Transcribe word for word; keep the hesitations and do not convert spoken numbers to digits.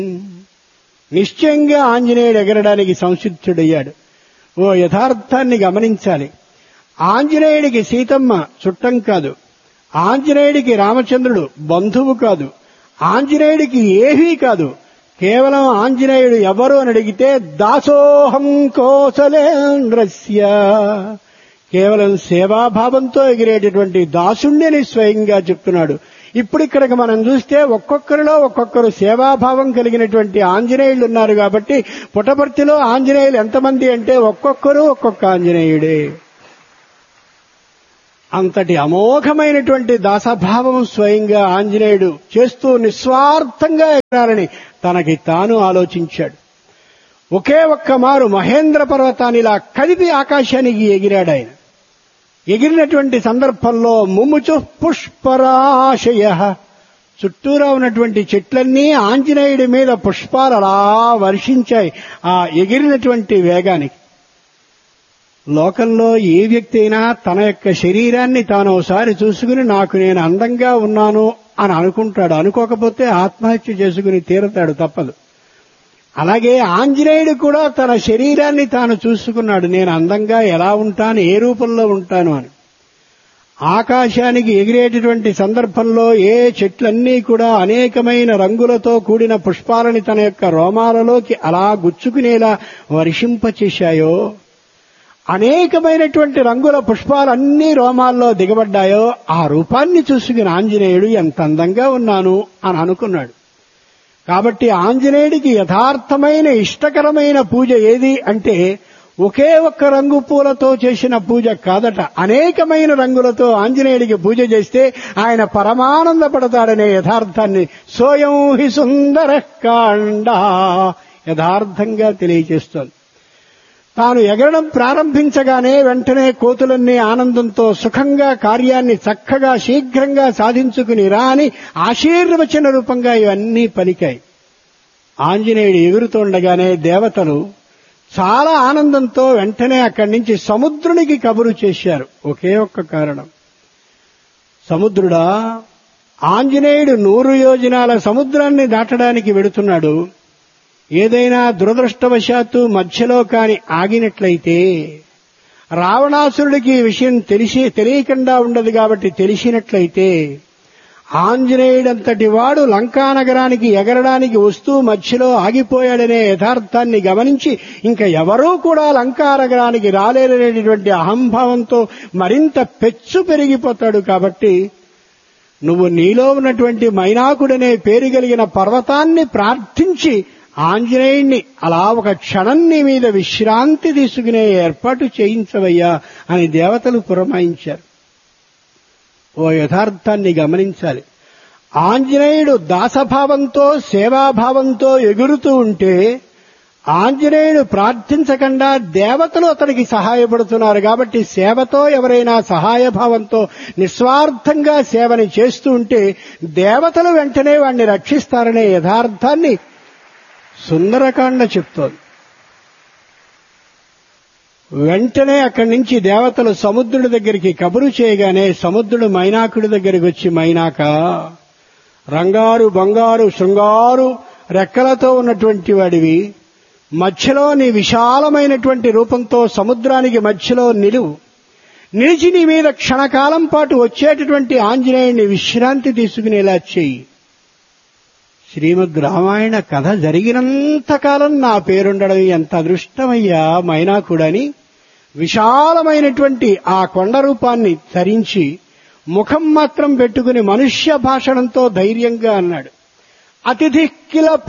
నిశ్చయంగా ఆంజనేయుడు ఎగరడానికి సంసిద్ధుడయ్యాడు. ఓ యథార్థాన్ని గమనించాలి. ఆంజనేయుడికి సీతమ్మ చుట్టం కాదు, ఆంజనేయుడికి రామచంద్రుడు బంధువు కాదు, ఆంజనేయుడికి ఏమీ కాదు. కేవలం ఆంజనేయుడు ఎవరు అని అడిగితే దాసోహం కోసలేంద్రస్య, కేవలం సేవాభావంతో ఎగిరేటటువంటి దాసుణ్ణి స్వయంగా చెప్తున్నాడు. ఇప్పుడు ఇక్కడికి మనం చూస్తే ఒక్కొక్కరిలో ఒక్కొక్కరు సేవాభావం కలిగినటువంటి ఆంజనేయులు ఉన్నారు. కాబట్టి పుట్టపర్తిలో ఆంజనేయులు ఎంతమంది అంటే ఒక్కొక్కరు ఒక్కొక్క ఆంజనేయుడే. అంతటి అమోఘమైనటువంటి దాసభావం స్వయంగా ఆంజనేయుడు చేస్తూ నిస్వార్థంగా ఎగరాలని తనకి తాను ఆలోచించాడు. ఒకే ఒక్క మారు మహేంద్ర పర్వతాన్ని ఇలా కదిపి ఆకాశానికి ఎగిరాడు ఆయన. ఎగిరినటువంటి సందర్భంలో ముముచు పుష్పరాశయ, చుట్టూరా ఉన్నటువంటి చెట్లన్నీ ఆంజనేయుడి మీద పుష్పాలు అలా వర్షించాయి ఆ ఎగిరినటువంటి వేగానికి. లోకంలో ఏ వ్యక్తి అయినా తన యొక్క శరీరాన్ని తాను ఒకసారి చూసుకుని నాకు నేను అందంగా ఉన్నాను అని అనుకుంటాడు. అనుకోకపోతే ఆత్మహత్య చేసుకుని తీరతాడు, తప్పదు. అలాగే ఆంజనేయుడు కూడా తన శరీరాన్ని తాను చూసుకున్నాడు, నేను అందంగా ఎలా ఉంటాను, ఏ రూపంలో ఉంటాను అని. ఆకాశానికి ఎగిరేటటువంటి సందర్భంలో ఏ చెట్లన్నీ కూడా అనేకమైన రంగులతో కూడిన పుష్పాలని తన యొక్క రోమాలలోకి అలా గుచ్చుకునేలా వర్షింపచేశాయో, అనేకమైనటువంటి రంగుల పుష్పాలన్నీ రోమాల్లో దిగబడ్డాయో, ఆ రూపాన్ని చూసుకుని ఆంజనేయుడు ఎంత అందంగా ఉన్నాను అని అనుకున్నాడు. కాబట్టి ఆంజనేయుడికి యథార్థమైన ఇష్టకరమైన పూజ ఏది అంటే ఒకే ఒక్క రంగు పూలతో చేసిన పూజ కాదట. అనేకమైన రంగులతో ఆంజనేయుడికి పూజ చేస్తే ఆయన పరమానందపడతాడనే యథార్థాన్ని సోయం హి సుందర కాండ యథార్థంగా తెలియజేస్తోంది. తాను ఎగరడం ప్రారంభించగానే వెంటనే కోతులన్నీ ఆనందంతో సుఖంగా కార్యాన్ని చక్కగా శీఘ్రంగా సాధించుకుని రా అని ఆశీర్వచన రూపంగా ఇవన్నీ పలికాయి. ఆంజనేయుడు ఎగురుతుండగానే దేవతలు చాలా ఆనందంతో వెంటనే అక్కడి నుంచి సముద్రునికి కబురు చేశారు. ఒకే ఒక్క కారణం, సముద్రుడా, ఆంజనేయుడు నూరు యోజనాల సముద్రాన్ని దాటడానికి వెడుతున్నాడు. ఏదైనా దురదృష్టవశాత్తు మధ్యలో కాని ఆగినట్లయితే, రావణాసురుడికి ఈ విషయం తెలిసి తెలియకుండా ఉండదు కాబట్టి తెలిసినట్లయితే, ఆంజనేయుడంతటి వాడు లంకానగరానికి ఎగరడానికి వస్తూ మధ్యలో ఆగిపోయాడనే యథార్థాన్ని గమనించి ఇంకా ఎవరూ కూడా లంకానగరానికి రాలేరనేటువంటి అహంభావంతో మరింత పెచ్చు పెరిగిపోతాడు. కాబట్టి నువ్వు నీలో ఉన్నటువంటి మైనాకుడనే పేరు కలిగిన పర్వతాన్ని ప్రార్థించి ఆంజనేయుణ్ణి అలా ఒక క్షణం నీ మీద విశ్రాంతి తీసుకునే ఏర్పాటు చేయించవయ్యా అని దేవతలు పురమాయించారు. ఓ యథార్థాన్ని గమనించాలి. ఆంజనేయుడు దాసభావంతో సేవాభావంతో ఎగురుతూ ఉంటే ఆంజనేయుడు ప్రార్థించకుండా దేవతలు అతనికి సహాయపడుతున్నారు. కాబట్టి సేవతో ఎవరైనా సహాయభావంతో నిస్వార్థంగా సేవని చేస్తూ ఉంటే దేవతలు వెంటనే వాణ్ణి రక్షిస్తారనే యథార్థాన్ని సుందరకాండ చెప్తోంది. వెంటనే అక్కడి నుంచి దేవతలు సముద్రుడి దగ్గరికి కబురు చేయగానే సముద్రుడు మైనాకుడి దగ్గరికి వచ్చి, మైనాక, రంగారు బంగారు శృంగారు రెక్కలతో ఉన్నటువంటి వాడివి, మధ్యలో నీ విశాలమైనటువంటి రూపంతో సముద్రానికి మధ్యలో నిలువు, నిలిచి నీ మీద క్షణకాలం పాటు వచ్చేటటువంటి ఆంజనేయుని విశ్రాంతి తీసుకునేలా చెయ్యి. శ్రీమద్ రామాయణ కథ జరిగినంతకాలం నా పేరుండడం ఎంత అదృష్టమయ్యా మైనాకుడని విశాలమైనటువంటి ఆ కొండ రూపాన్ని ధరించి ముఖం మాత్రం పెట్టుకుని మనుష్య భాషణంతో ధైర్యంగా అన్నాడు, అతిథి కిల